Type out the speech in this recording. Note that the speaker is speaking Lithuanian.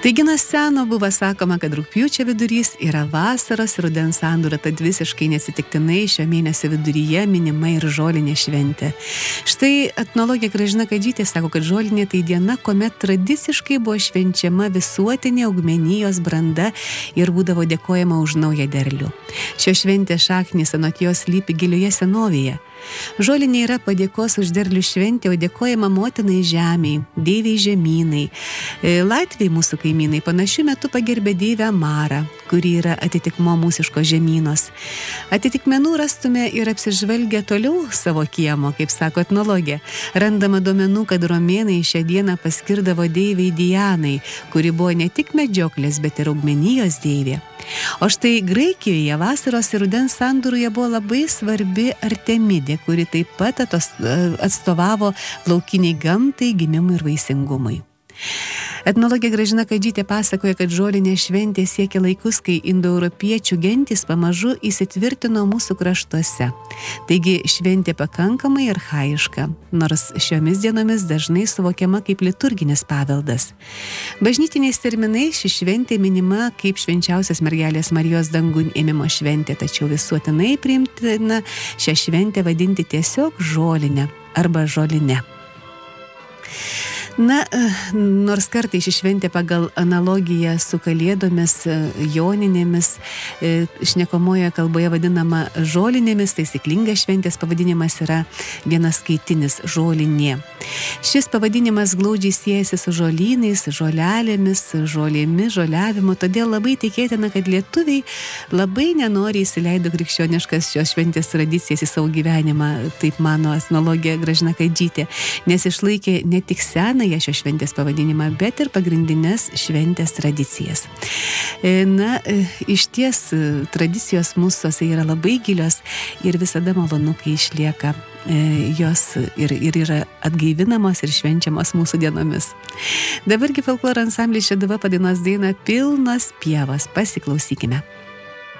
Taigi nuo seno buvo sakoma, kad rugpjūčio vidurys yra vasaros ir rudens sandūra, tad visiškai neatsitiktinai šio mėnesio viduryje minima ir žolinė šventė. Štai etnologė Gražina Kadžytė sako, kad žolinė tai diena, kuomet tradiciškai buvo švenčiama visuotinė augmenijos branda ir būdavo dėkojama už naują derlių. Šio šventės šaknys anot jos slypi gilioje senovėje. Žolinė yra padėkos už derlių šventė, o dėkojama motinai žemiai, deiviai žemynai. Latviai mūsų kaimynai panašiu metu pagerbė deivę Marą, kuri yra atitikmo mūsiško žemynos. Atitikmenų rastume ir apsižvelgę toliau savo kiemo, kaip sako etnologė. Randama duomenų, kad romėnai šią dieną paskirdavo deivei Dianai, kuri buvo ne tik medžioklės, bet ir augmenijos deivė. O štai Graikijoje vasaros ir rudens sandūroje buvo labai svarbi Artemidė, kuri taip pat atstovavo laukiniai gamtai, gimimui ir vaisingumui. Etnologė Gražina Kadžytė pasakoja, kad žolinė šventė siekia laikus, kai indoeuropiečių gentys pamažu įsitvirtino mūsų kraštuose. Taigi šventė pakankamai archaiška, nors šiomis dienomis dažnai suvokiama kaip liturginis paveldas. Bažnytiniais terminais ši šventė minima kaip švenčiausios mergelės Marijos dangun ėmimo šventė, tačiau visuotinai priimtina šią šventę vadinti tiesiog žolinę arba žolinę. Na, nors kartai ši šventė pagal analogiją su kalėdomis, joninėmis, šnekamojoje kalboje vadinama žolinėmis, taisyklingas šventės pavadinimas yra vienaskaitinis žolinė. Šis pavadinimas glaudžiai siejasi su žolynais, žolelėmis, žolėmis, žoliavimu, todėl labai tikėtina, kad lietuviai labai nenoriai įsileido krikščioniškas šios šventės tradicijas į savo gyvenimą, taip mano etnologė Gražina Kadžytė, nes išlaikė ne tik seną šios šventės pavadinimą, bet ir pagrindinės šventės tradicijas. Na, iš ties tradicijos mūsųse yra labai gilios ir visada malonu, kai išlieka jos ir yra atgaivinamos ir švenčiamos mūsų dienomis. Dabargi folkloro ansamblis Šeduva padainuos dainą Pilnos pievos. Pasiklausykime.